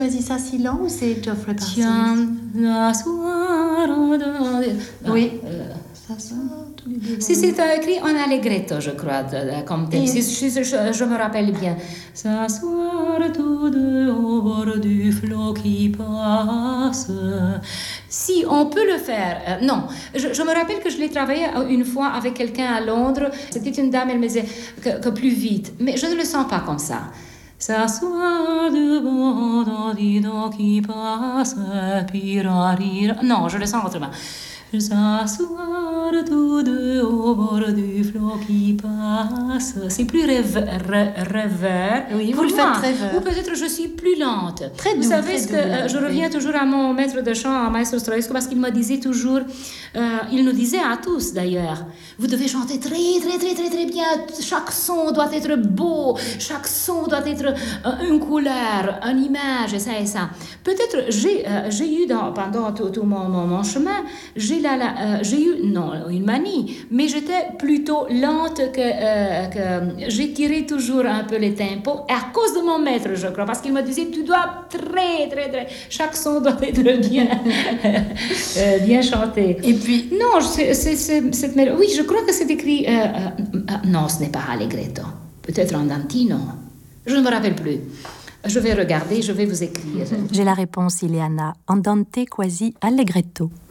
Vas-y, ça si lent ou c'est Geoffrey Parsons? Tiens, Oui. Si c'est écrit en allegretto, je crois, comme texte. Si je me rappelle bien. S'asseoir tous deux au bord du flot qui passe. Si on peut le faire, non. Je me rappelle que je l'ai travaillé une fois avec quelqu'un à Londres. C'était une dame, elle me disait que plus vite. Mais je ne le sens pas comme ça. S'asseoir devant d'un qui passe, pirarira. Non, je le sens autrement. S'asseoir tous deux au bord du flot qui passe. C'est plus rêveur. Oui, vous le faites rêveur. Ou peut-être je suis plus lente. Très doux, vous savez très ce que je reviens toujours à mon maître de chant, à Maestro Stroesco, parce qu'il me disait toujours, il nous disait à tous d'ailleurs, vous devez chanter très très très très très bien. Chaque son doit être beau. Chaque son doit être une couleur, une image, et ça et ça. Peut-être j'ai eu pendant tout mon chemin, j'ai eu une manie, mais j'étais plutôt lente que j'ai tiré toujours un peu les tempos à cause de mon maître, je crois, parce qu'il me disait tu dois très très très chaque son doit être bien chanté. Et puis non, cette mélodie. Oui, je crois que c'est écrit. Non, ce n'est pas allegretto. Peut-être andantino. Je ne me rappelle plus. Je vais regarder, je vais vous écrire. J'ai la réponse, Ileana. Andante quasi allegretto.